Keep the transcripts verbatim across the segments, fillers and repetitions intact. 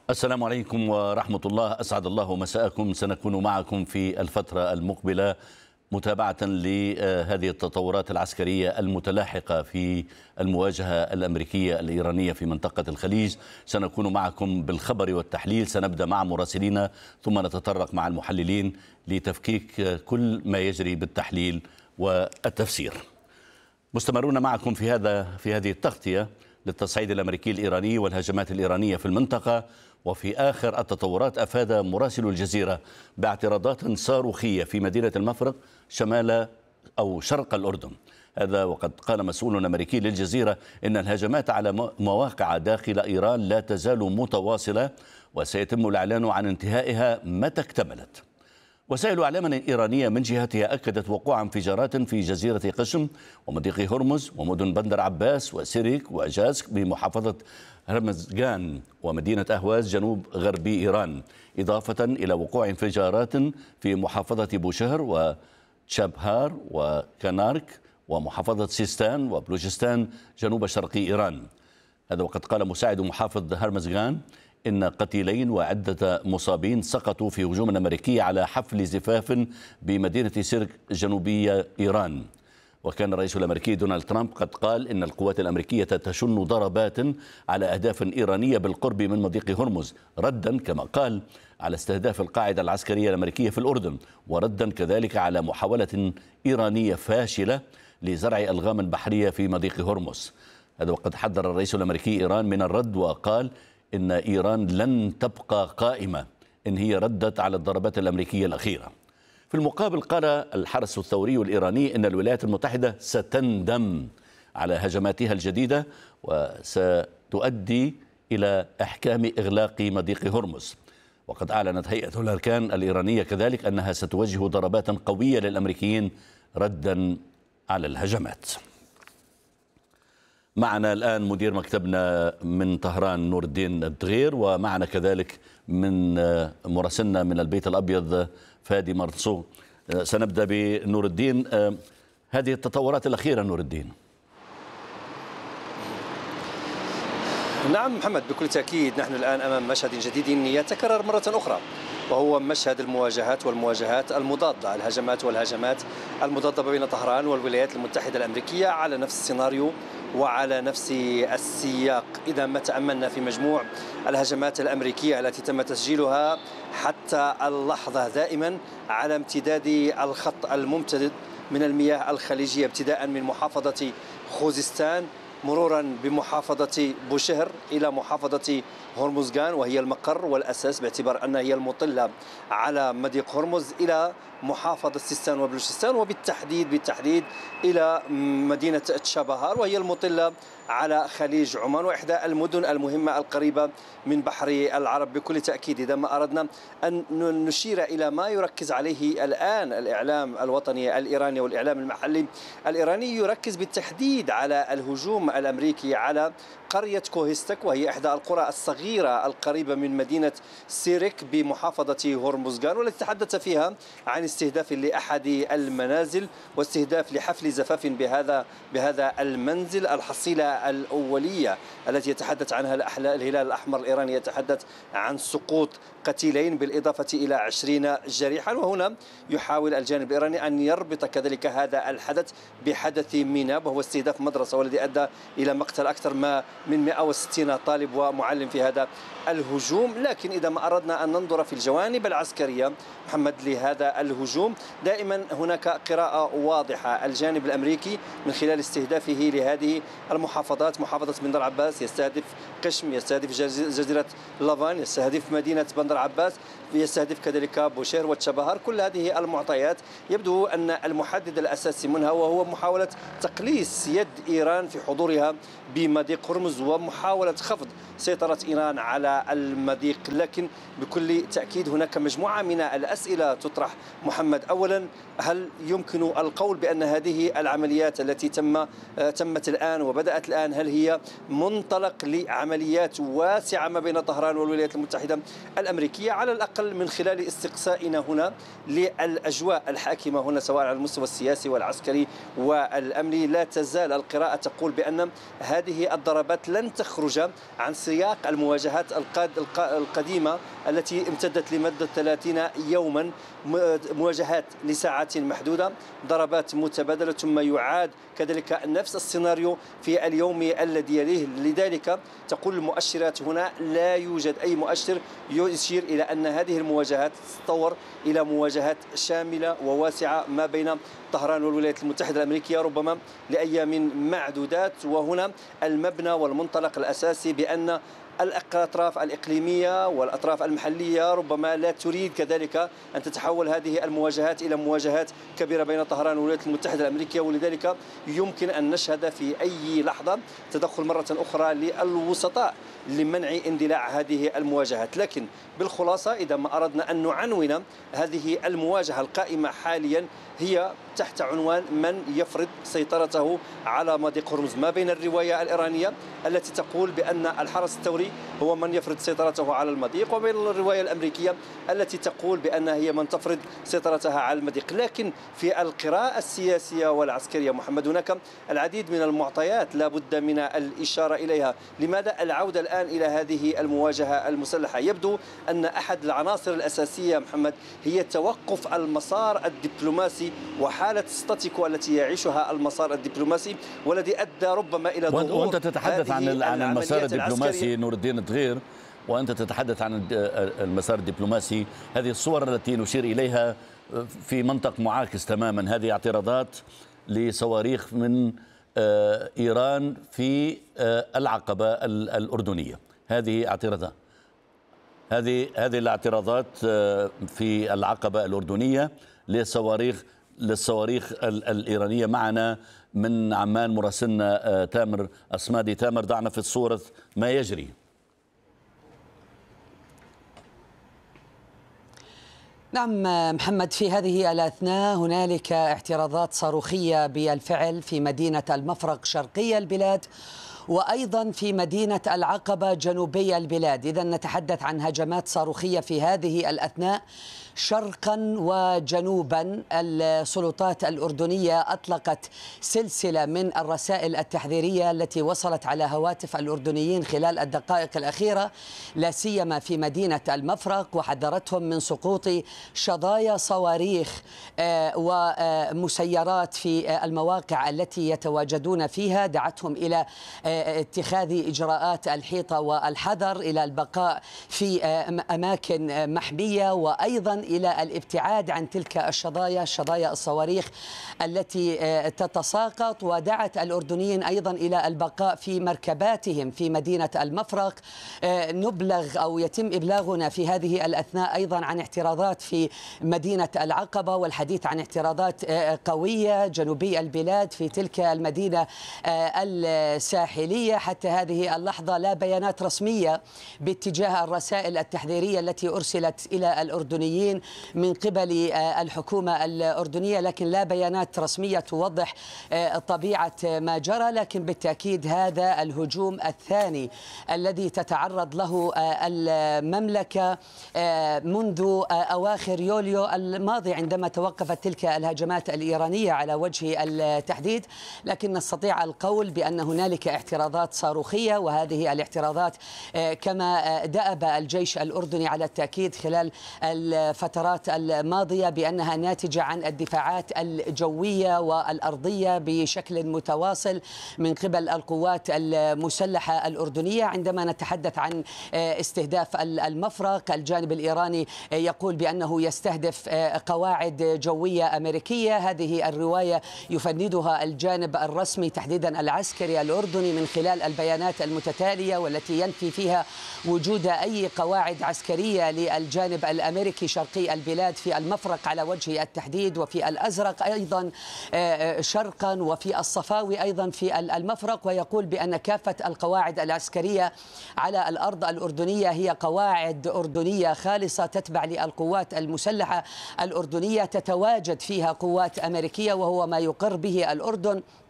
السلام عليكم ورحمة الله، أسعد الله مساءكم. سنكون معكم في الفترة المقبلة متابعة لهذه التطورات العسكرية المتلاحقة في المواجهة الأمريكية الإيرانية في منطقة الخليج. سنكون معكم بالخبر والتحليل، سنبدأ مع مراسلينا ثم نتطرق مع المحللين لتفكيك كل ما يجري بالتحليل والتفسير. مستمرون معكم في هذا في هذه التغطية للتصعيد الأمريكي الإيراني والهجمات الإيرانية في المنطقة. وفي آخر التطورات أفاد مراسل الجزيرة باعتراضات صاروخية في مدينة المفرق شمال أو شرق الأردن. هذا وقد قال مسؤول أمريكي للجزيرة إن الهجمات على مواقع داخل إيران لا تزال متواصلة وسيتم الإعلان عن انتهائها متى اكتملت. وسائل إعلام إيرانية من جهتها أكدت وقوع انفجارات في جزيرة قشم ومضيق هرمز ومدن بندر عباس وسيريك وجاسك بمحافظة هرمزغان ومدينة أهواز جنوب غربي إيران، إضافة إلى وقوع انفجارات في محافظة بوشهر وتشابهار وكانارك ومحافظة سيستان وبلوچستان جنوب شرقي إيران. هذا وقد قال مساعد محافظ هرمزغان إن قتيلين وعدة مصابين سقطوا في هجوم أمريكي على حفل زفاف بمدينة سيرك جنوبية إيران. وكان الرئيس الأمريكي دونالد ترامب قد قال إن القوات الأمريكية تشن ضربات على أهداف إيرانية بالقرب من مضيق هرمز، ردا كما قال على استهداف القاعدة العسكرية الأمريكية في الأردن، وردا كذلك على محاولة إيرانية فاشلة لزرع ألغام بحرية في مضيق هرمز. هذا وقد حذر الرئيس الأمريكي إيران من الرد وقال إن إيران لن تبقى قائمة إن هي ردت على الضربات الأمريكية الأخيرة. في المقابل قال الحرس الثوري الإيراني إن الولايات المتحدة ستندم على هجماتها الجديدة وستؤدي إلى إحكام إغلاق مضيق هرمز. وقد أعلنت هيئة الأركان الإيرانية كذلك أنها ستوجه ضربات قوية للأمريكيين ردا على الهجمات. معنا الآن مدير مكتبنا من طهران نور الدين الدغير، ومعنا كذلك من مراسلنا من البيت الأبيض فادي مرصو. سنبدأ بنور الدين، هذه التطورات الأخيرة نور الدين. نعم محمد، بكل تأكيد نحن الآن أمام مشهد جديد يتكرر مرة أخرى، وهو مشهد المواجهات والمواجهات المضادة، الهجمات والهجمات المضادة بين طهران والولايات المتحدة الأمريكية على نفس السيناريو وعلى نفس السياق. إذا ما تأملنا في مجموع الهجمات الأمريكية التي تم تسجيلها حتى اللحظة دائما على امتداد الخط الممتد من المياه الخليجية، ابتداء من محافظة خوزستان مرورا بمحافظة بوشهر إلى محافظة هرمزغان وهي المقر والأساس باعتبار أنها هي المطلة على مضيق هرمز، إلى محافظة سيستان وبلوچستان، وبالتحديد بالتحديد إلى مدينة تشابهار وهي المطلة على خليج عمان وإحدى المدن المهمة القريبة من بحر العرب. بكل تأكيد إذا ما أردنا أن نشير إلى ما يركز عليه الآن الإعلام الوطني الإيراني والإعلام المحلي الإيراني، يركز بالتحديد على الهجوم الأمريكي على قرية كوهستك وهي إحدى القرى الصغيرة القريبة من مدينة سيرك بمحافظة هرمزغان، والتي تحدث فيها عن استهداف لأحد المنازل واستهداف لحفل زفاف بهذا بهذا المنزل. الحصيلة الأولية التي يتحدث عنها الهلال الأحمر الإيراني يتحدث عن سقوط قتيلين بالإضافة إلى عشرين جريحا، وهنا يحاول الجانب الإيراني أن يربط كذلك هذا الحدث بحدث ميناب وهو استهداف مدرسة والذي أدى إلى مقتل أكثر ما من مئة وستين طالب ومعلم في هذا الهجوم. لكن إذا ما أردنا أن ننظر في الجوانب العسكرية محمد لهذا الهجوم، دائما هناك قراءة واضحة. الجانب الأمريكي من خلال استهدافه لهذه المحافظات، محافظة بندر عباس يستهدف قشم، يستهدف جزيرة لافان، يستهدف مدينة بندر عباس، يستهدف كذلك بوشير وتشابهار. كل هذه المعطيات يبدو أن المحدد الأساسي منها وهو محاولة تقليص يد إيران في حضورها بمضيق هرمز ومحاولة خفض سيطرة إيران على المضيق. لكن بكل تأكيد هناك مجموعة من الأسئلة تطرح محمد. أولا، هل يمكن القول بأن هذه العمليات التي تم تمت الآن وبدأت الآن هل هي منطلق لعملية عمليات واسعة ما بين طهران والولايات المتحدة الأمريكية، على الأقل من خلال استقصائنا هنا للأجواء الحاكمة هنا سواء على المستوى السياسي والعسكري والأمني. لا تزال القراءة تقول بأن هذه الضربات لن تخرج عن سياق المواجهات القديمة التي امتدت لمدة ثلاثين يوما، مواجهات لساعات محدودة، ضربات متبادلة، ثم يعاد كذلك نفس السيناريو في اليوم الذي يليه. لذلك تقول المؤشرات هنا لا يوجد أي مؤشر يشير إلى أن هذه المواجهات تتطور إلى مواجهات شاملة وواسعة ما بين طهران والولايات المتحدة الأمريكية ربما لأيام معدودات. وهنا المبنى والمنطلق الأساسي بأن الأطراف الإقليمية والأطراف المحلية ربما لا تريد كذلك أن تتحول هذه المواجهات إلى مواجهات كبيرة بين طهران والولايات المتحدة الأمريكية، ولذلك يمكن أن نشهد في أي لحظة تدخل مرة أخرى للوسطاء لمنع اندلاع هذه المواجهات. لكن بالخلاصة إذا ما أردنا أن نعنون هذه المواجهة القائمة حاليا هي تحت عنوان من يفرض سيطرته على مضيق هرمز، ما بين الرواية الإيرانية التي تقول بأن الحرس الثوري هو من يفرض سيطرته على المضيق، وبين الرواية الأمريكية التي تقول بأنها هي من تفرض سيطرتها على المضيق. لكن في القراءة السياسية والعسكرية محمد هناك العديد من المعطيات لا بد من الإشارة إليها. لماذا العودة الآن إلى هذه المواجهة المسلحة؟ يبدو أن أحد العناصر الأساسية محمد هي توقف المسار الدبلوماسي وحالة ستاتيكو التي يعيشها المسار الدبلوماسي، والذي أدى ربما إلى ظهور وأنت تتحدث عن عن المسار الدبلوماسي نور الدين دغير، وأنت تتحدث عن المسار الدبلوماسي. هذه الصور التي نشير إليها في منطق معاكس تماما، هذه اعتراضات لصواريخ من إيران في العقبة الأردنية. هذه اعتراضات هذه هذه الاعتراضات في العقبة الأردنية للصواريخ للصواريخ الإيرانية. معنا من عمان مراسلنا تامر أصمادي. تامر، ضعنا في الصورة ما يجري. نعم محمد، في هذه الأثناء هنالك اعتراضات صاروخية بالفعل في مدينة المفرق شرقي البلاد، وأيضا في مدينة العقبة جنوبي البلاد. إذا نتحدث عن هجمات صاروخية في هذه الأثناء شرقا وجنوبا. السلطات الأردنية أطلقت سلسلة من الرسائل التحذيرية التي وصلت على هواتف الأردنيين خلال الدقائق الأخيرة، لا سيما في مدينة المفرق، وحذرتهم من سقوط شظايا صواريخ ومسيرات في المواقع التي يتواجدون فيها. دعتهم إلى اتخاذ إجراءات الحيطة والحذر، إلى البقاء في أماكن محمية، وأيضا إلى الابتعاد عن تلك الشظايا شظايا الصواريخ التي تتساقط. ودعت الأردنيين أيضا إلى البقاء في مركباتهم في مدينة المفرق. نبلغ أو يتم إبلاغنا في هذه الأثناء أيضا عن اعتراضات في مدينة العقبة، والحديث عن اعتراضات قوية جنوبي البلاد في تلك المدينة الساحلية. حتى هذه اللحظة لا بيانات رسمية باتجاه الرسائل التحذيرية التي أرسلت إلى الأردنيين من قبل الحكومة الأردنية، لكن لا بيانات رسمية توضح طبيعة ما جرى. لكن بالتأكيد هذا الهجوم الثاني الذي تتعرض له المملكة منذ أواخر يوليو الماضي عندما توقفت تلك الهجمات الإيرانية على وجه التحديد. لكن نستطيع القول بأن هنالك اعتراضات صاروخية، وهذه الاعتراضات كما دأب الجيش الأردني على التأكيد خلال الفترات الماضية بأنها ناتجة عن الدفاعات الجوية والأرضية بشكل متواصل من قبل القوات المسلحة الأردنية. عندما نتحدث عن استهداف المفرق، الجانب الإيراني يقول بأنه يستهدف قواعد جوية أمريكية. هذه الرواية يفندها الجانب الرسمي تحديدا العسكري الأردني من خلال البيانات المتتالية والتي ينفي فيها وجود أي قواعد عسكرية للجانب الأمريكي شرقي البلاد في المفرق على وجه التحديد، وفي الأزرق أيضا شرقا، وفي الصفاوي أيضا في المفرق. ويقول بأن كافة القواعد العسكرية على الأرض الأردنية هي قواعد أردنية خالصة تتبع للقوات المسلحة الأردنية، تتواجد فيها قوات أمريكية، وهو ما يقر به الأردن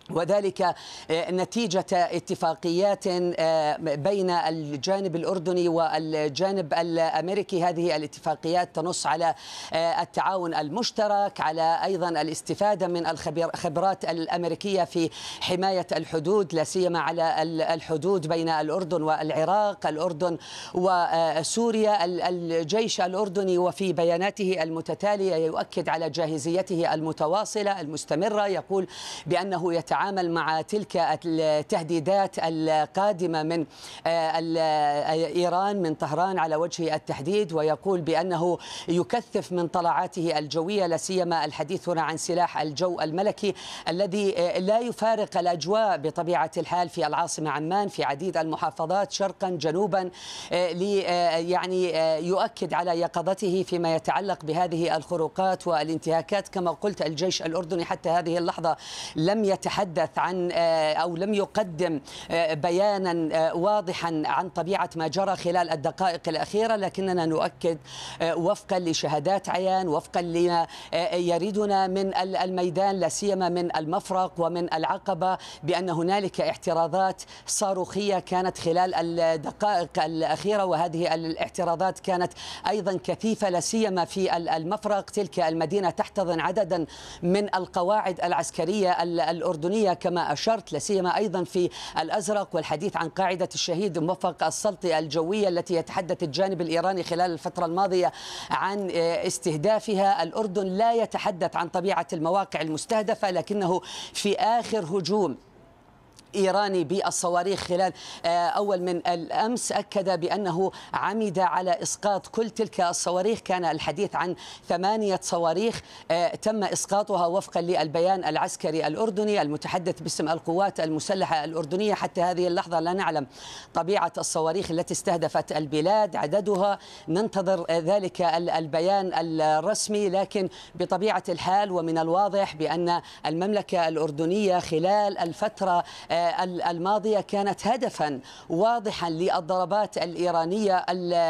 وذلك نتيجة اتفاقيات بين الجانب الأردني والجانب الأمريكي. هذه الاتفاقيات تنص على التعاون المشترك، على أيضا الاستفادة من الخبرات الأمريكية في حماية الحدود، لا سيما على الحدود بين الأردن والعراق، الأردن وسوريا. الجيش الأردني وفي بياناته المتتالية يؤكد على جاهزيته المتواصلة المستمرة، يقول بأنه يتعامل يتعامل مع تلك التهديدات القادمة من إيران من طهران على وجه التحديد، ويقول بأنه يكثف من طلعاته الجوية، لا سيما الحديث هنا عن سلاح الجو الملكي الذي لا يفارق الأجواء بطبيعة الحال في العاصمة عمان، في عديد المحافظات شرقا جنوبا، يعني يؤكد على يقظته فيما يتعلق بهذه الخروقات والانتهاكات. كما قلت الجيش الأردني حتى هذه اللحظة لم يتحدث عن أو لم يقدم بيانا واضحا عن طبيعة ما جرى خلال الدقائق الأخيرة، لكننا نؤكد وفقا لشهادات عيان، وفقا لما يريدنا من الميدان، لا سيما من المفرق ومن العقبة، بأن هنالك اعتراضات صاروخية كانت خلال الدقائق الأخيرة، وهذه الاعتراضات كانت أيضا كثيفة، لا سيما في المفرق. تلك المدينة تحتضن عددا من القواعد العسكرية الأردنية كما أشرت، لا سيما أيضا في الأزرق، والحديث عن قاعدة الشهيد موفق السلطي الجوية التي يتحدث الجانب الإيراني خلال الفترة الماضية عن استهدافها. الأردن لا يتحدث عن طبيعة المواقع المستهدفة، لكنه في آخر هجوم إيراني بالصواريخ خلال أول من الأمس أكد بأنه عمد على إسقاط كل تلك الصواريخ. كان الحديث عن ثمانية صواريخ تم إسقاطها وفقا للبيان العسكري الأردني المتحدث باسم القوات المسلحة الأردنية. حتى هذه اللحظة لا نعلم طبيعة الصواريخ التي استهدفت البلاد، عددها، ننتظر ذلك البيان الرسمي. لكن بطبيعة الحال ومن الواضح بأن المملكة الأردنية خلال الفترة الماضية كانت هدفا واضحا للضربات الإيرانية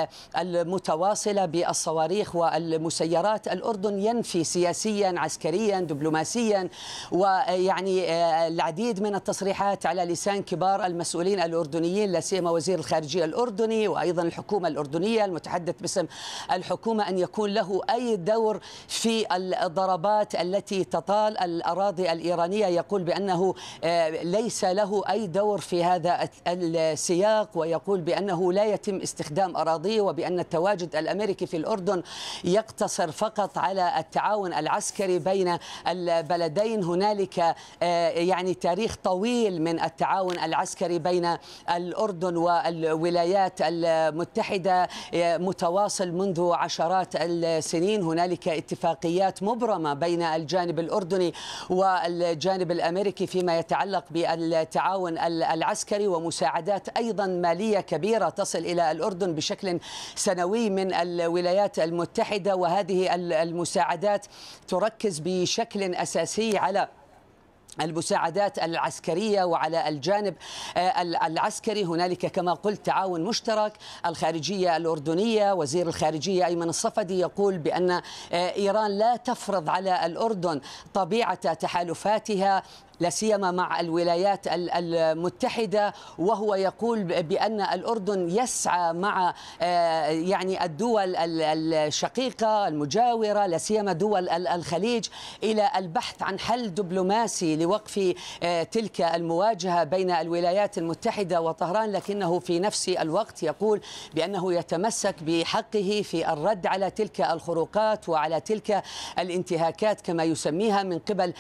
المتواصلة بالصواريخ والمسيرات. الأردن ينفي سياسيا عسكريا دبلوماسيا، ويعني العديد من التصريحات على لسان كبار المسؤولين الأردنيين، لا سيما وزير الخارجية الأردني وأيضا الحكومة الأردنية المتحدث باسم الحكومة، أن يكون له أي دور في الضربات التي تطال الأراضي الإيرانية. يقول بأنه ليس له أي دور في هذا السياق، ويقول بأنه لا يتم استخدام أراضيه، وبأن التواجد الأمريكي في الأردن يقتصر فقط على التعاون العسكري بين البلدين. هنالك يعني تاريخ طويل من التعاون العسكري بين الأردن والولايات المتحدة متواصل منذ عشرات السنين. هنالك اتفاقيات مبرمة بين الجانب الأردني والجانب الأمريكي فيما يتعلق بالتعاون العسكري، ومساعدات أيضا مالية كبيرة تصل إلى الأردن بشكل سنوي من الولايات المتحدة. وهذه المساعدات تركز بشكل أساسي على المساعدات العسكرية وعلى الجانب العسكري. هنالك كما قلت تعاون مشترك. الخارجية الأردنية وزير الخارجية أيمن الصفدي يقول بأن إيران لا تفرض على الأردن طبيعة تحالفاتها لا سيما مع الولايات المتحدة، وهو يقول بأن الأردن يسعى مع يعني الدول الشقيقة المجاورة لا سيما دول الخليج إلى البحث عن حل دبلوماسي لوقف تلك المواجهة بين الولايات المتحدة وطهران، لكنه في نفس الوقت يقول بأنه يتمسك بحقه في الرد على تلك الخروقات وعلى تلك الانتهاكات كما يسميها من قبل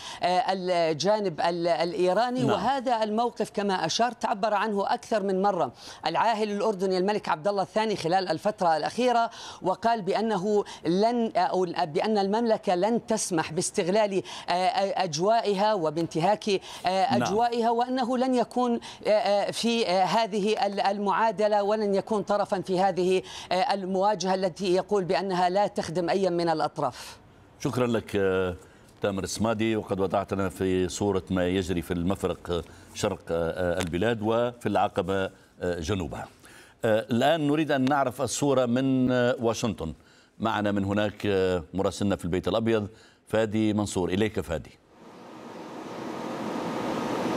الجانب الإيراني. نعم. وهذا الموقف كما أشرت عبر عنه أكثر من مرة العاهل الأردني الملك عبد الله الثاني خلال الفترة الأخيرة، وقال بأنه لن أو بأن المملكة لن تسمح باستغلال أجوائها وبانتهاك أجوائها. نعم. وأنه لن يكون في هذه المعادلة ولن يكون طرفا في هذه المواجهة التي يقول بأنها لا تخدم أي من الأطراف. شكرا لك تامر السمادي، وقد وضعتنا في صورة ما يجري في المفرق شرق البلاد وفي العقبة جنوبها. الآن نريد أن نعرف الصورة من واشنطن. معنا من هناك مراسلنا في البيت الأبيض فادي منصور. إليك فادي.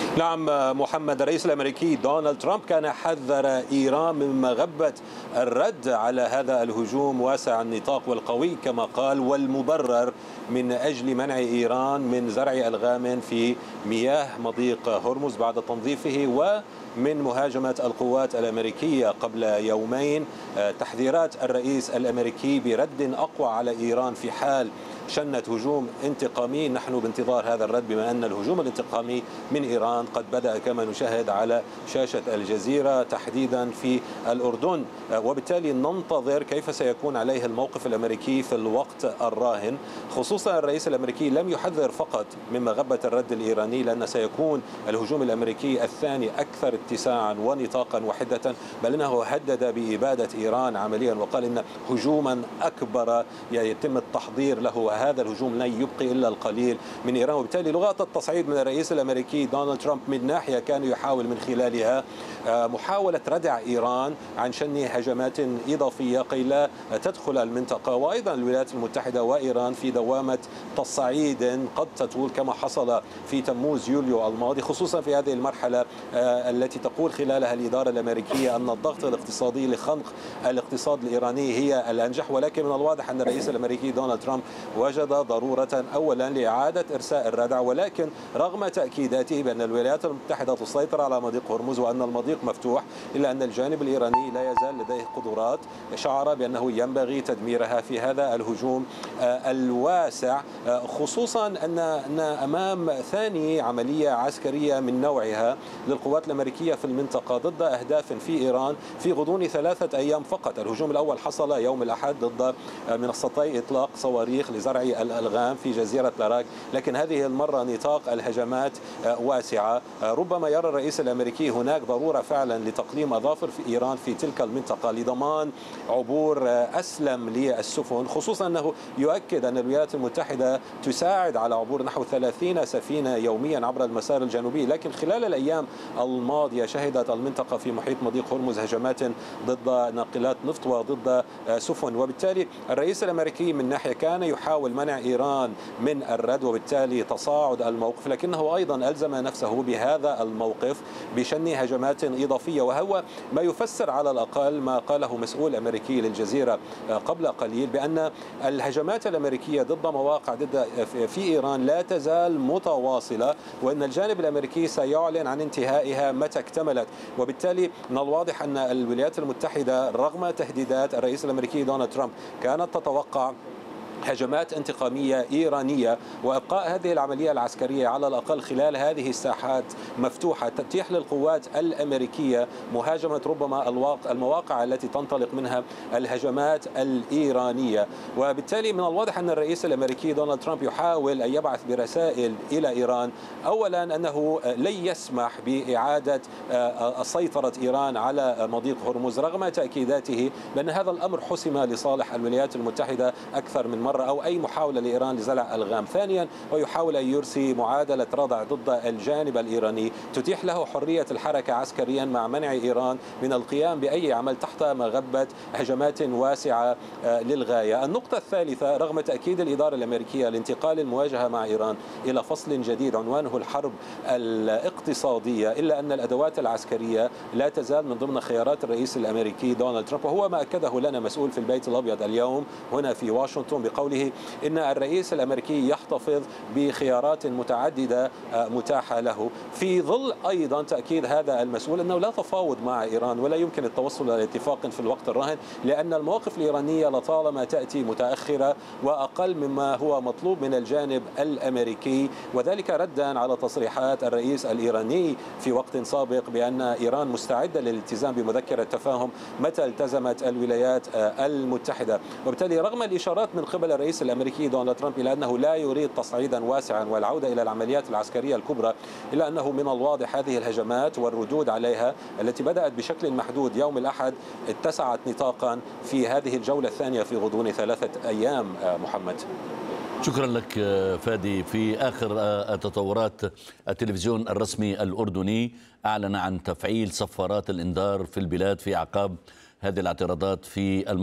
نعم محمد، الرئيس الأمريكي دونالد ترامب كان حذر إيران من مغبة الرد على هذا الهجوم واسع النطاق والقوي كما قال، والمبرر من أجل منع إيران من زرع ألغام في مياه مضيق هرمز بعد تنظيفه ومن مهاجمة القوات الأمريكية قبل يومين. تحذيرات الرئيس الأمريكي برد أقوى على إيران في حال شنت هجوم انتقامي. نحن بانتظار هذا الرد بما أن الهجوم الانتقامي من إيران قد بدأ كما نشاهد على شاشة الجزيرة تحديدا في الأردن، وبالتالي ننتظر كيف سيكون عليه الموقف الأمريكي في الوقت الراهن. خصوصا الرئيس الأمريكي لم يحذر فقط من مغبة الرد الإيراني، لأن سيكون الهجوم الأمريكي الثاني أكثر اتساعا ونطاقا وحدة، بل أنه هدد بإبادة إيران عمليا وقال إن هجوما أكبر يتم التحضير له، هذا الهجوم لن يبقي إلا القليل من إيران. وبالتالي لغات التصعيد من الرئيس الأمريكي دونالد ترامب من ناحية كان يحاول من خلالها محاولة ردع إيران عن شن هجمات إضافية كي لا تدخل المنطقة، وأيضا الولايات المتحدة وإيران في دوامة تصعيد قد تطول كما حصل في تموز يوليو الماضي، خصوصا في هذه المرحلة التي تقول خلالها الإدارة الأمريكية أن الضغط الاقتصادي لخنق الاقتصاد الإيراني هي الأنجح. ولكن من الواضح أن الرئيس الأمريكي دونالد ترامب وجد ضرورة أولا لإعادة إرساء الردع، ولكن رغم تأكيداته بأن الولايات المتحدة تسيطر على مضيق هرمز وأن المضيق مفتوح، إلا أن الجانب الإيراني لا يزال لديه قدرات شعر بأنه ينبغي تدميرها في هذا الهجوم الواسع، خصوصا أن أمام ثاني عملية عسكرية من نوعها للقوات الأمريكية في المنطقة ضد أهداف في إيران في غضون ثلاثة أيام فقط. الهجوم الأول حصل يوم الأحد ضد منصتي إطلاق صواريخ لزرع الألغام في جزيرة لاراك، لكن هذه المرة نطاق الهجمات واسعة. ربما يرى الرئيس الأمريكي هناك ضرورة فعلا لتقليم أظافر في إيران في تلك المنطقة لضمان عبور أسلم للسفن، خصوصا أنه يؤكد أن الولايات المتحدة تساعد على عبور نحو ثلاثين سفينة يوميا عبر المسار الجنوبي، لكن خلال الأيام الماضية شهدت المنطقة في محيط مضيق هرمز هجمات ضد ناقلات نفط وضد سفن. وبالتالي الرئيس الأمريكي من ناحية كان يحاول منع إيران من الرد وبالتالي تصاعد الموقف، لكنه أيضا ألزم نفسه بهذا الموقف بشن هجمات إضافية، وهو ما يفسر على الأقل ما قاله مسؤول أمريكي للجزيرة قبل قليل بأن الهجمات الأمريكية ضد مواقع ضد في إيران لا تزال متواصلة، وأن الجانب الأمريكي سيعلن عن انتهائها متى اكتملت. وبالتالي من الواضح أن الولايات المتحدة رغم تهديدات الرئيس الأمريكي دونالد ترامب كانت تتوقع هجمات انتقامية إيرانية، وإبقاء هذه العملية العسكرية على الأقل خلال هذه الساحات مفتوحة تتيح للقوات الأمريكية مهاجمة ربما المواقع التي تنطلق منها الهجمات الإيرانية. وبالتالي من الواضح أن الرئيس الأمريكي دونالد ترامب يحاول أن يبعث برسائل إلى إيران، أولا أنه لن يسمح بإعادة سيطرة إيران على مضيق هرمز رغم تأكيداته بأن هذا الأمر حسم لصالح الولايات المتحدة أكثر من مرة أو أي محاولة لإيران لزرع ألغام. ثانيا ويحاول أن يرسي معادلة ردع ضد الجانب الإيراني تتيح له حرية الحركة عسكريا مع منع إيران من القيام بأي عمل تحت مغبة هجمات واسعة للغاية. النقطة الثالثة رغم تأكيد الإدارة الأمريكية لانتقال المواجهة مع إيران إلى فصل جديد عنوانه الحرب الاقتصادية، إلا أن الأدوات العسكرية لا تزال من ضمن خيارات الرئيس الأمريكي دونالد ترامب، وهو ما أكده لنا مسؤول في البيت الأبيض اليوم هنا في واشنطن بقوله إن الرئيس الأمريكي يحتفظ بخيارات متعددة متاحة له، في ظل أيضا تأكيد هذا المسؤول أنه لا تفاوض مع إيران ولا يمكن التوصل إلى اتفاق في الوقت الراهن، لأن المواقف الإيرانية لطالما تأتي متأخرة وأقل مما هو مطلوب من الجانب الأمريكي، وذلك ردا على تصريحات الرئيس الإيراني في وقت سابق بأن إيران مستعدة للالتزام بمذكرة تفاهم متى التزمت الولايات المتحدة. وبالتالي رغم الإشارات من قبل الرئيس الأمريكي دونالد ترامب إلى أنه لا يريد تصعيدا واسعا والعودة إلى العمليات العسكرية الكبرى، إلا أنه من الواضح هذه الهجمات والردود عليها التي بدأت بشكل محدود يوم الأحد اتسعت نطاقا في هذه الجولة الثانية في غضون ثلاثة أيام. محمد، شكرا لك فادي. في آخر تطورات التلفزيون الرسمي الأردني أعلن عن تفعيل صفارات الإنذار في البلاد في أعقاب هذه الاعتراضات في